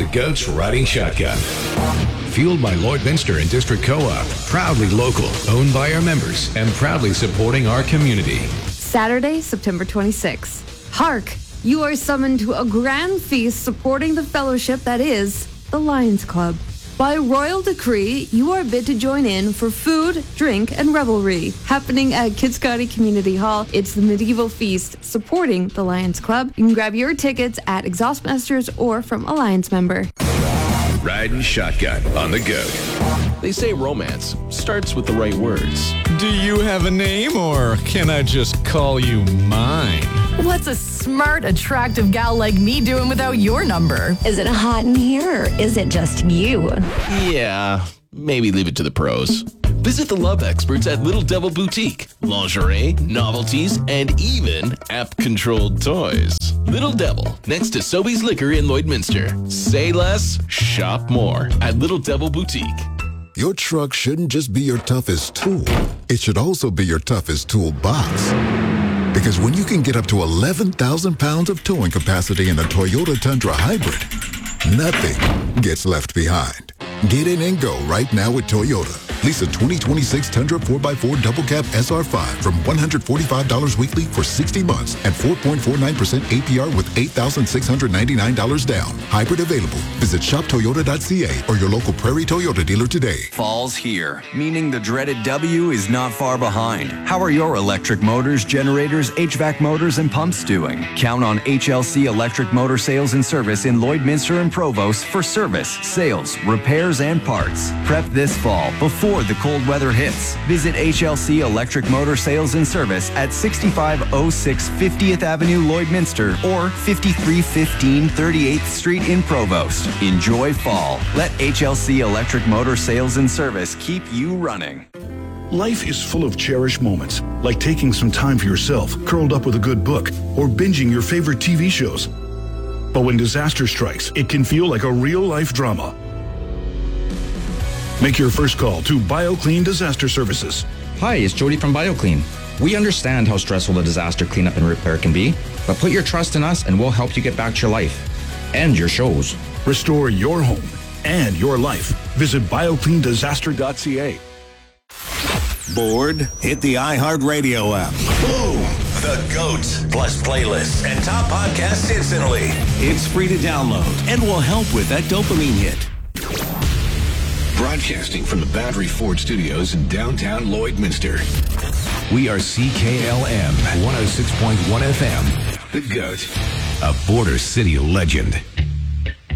GOAT's Riding Shotgun. Fueled by Lloydminster and District Co-op. Proudly local, owned by our members, and proudly supporting our community. Saturday, September 26th. Hark! You are summoned to a grand feast supporting the fellowship that is the Lions Club. By royal decree, you are bid to join in for food, drink, and revelry. Happening at Kitscoty Community Hall, it's the medieval feast supporting the Lions Club. You can grab your tickets at Exhaust Masters or from a Lions member. Riding Shotgun on the GOAT. They say romance starts with the right words. Do you have a name, or can I just call you mine? What's a smart, attractive gal like me doing without your number? Is it hot in here, or is it just you? Yeah, maybe leave it to the pros. Visit the love experts at Little Devil Boutique. Lingerie, novelties, and even app-controlled toys. Little Devil, next to Sobeys Liquor in Lloydminster. Say less, shop more at Little Devil Boutique. Your truck shouldn't just be your toughest tool. It should also be your toughest toolbox. Because when you can get up to 11,000 pounds of towing capacity in a Toyota Tundra Hybrid, nothing gets left behind. Get in and go right now with Toyota. Lease a 2026 Tundra 4x4 Double Cab SR5 from $145 weekly for 60 months and 4.49% APR with $8,699 down. Hybrid available. Visit shoptoyota.ca or your local Prairie Toyota dealer today. Fall's here, meaning the dreaded W is not far behind. How are your electric motors, generators, HVAC motors, and pumps doing? Count on HLC Electric Motor Sales and Service in Lloydminster and Provost for service, sales, repairs, and parts. Prep this fall before the cold weather hits. Visit HLC Electric Motor Sales and Service at 6506 50th Avenue, Lloydminster, or 5315 38th Street in Provost. Enjoy fall. Let HLC Electric Motor Sales and Service keep you running. Life is full of cherished moments, like taking some time for yourself, curled up with a good book, or binging your favorite TV shows. But when disaster strikes, it can feel like a real-life drama. Make your first call to BioClean Disaster Services. Hi, it's Jody from BioClean. We understand how stressful the disaster cleanup and repair can be, but put your trust in us and we'll help you get back to your life and your shows. Restore your home and your life. Visit biocleandisaster.ca. Bored? Hit the iHeartRadio app. Boom! The GOAT plus playlists and top podcasts instantly. It's free to download and will help with that dopamine hit. Broadcasting from the Battery Ford Studios in downtown Lloydminster. We are CKLM 106.1 FM. The GOAT, a Border City legend.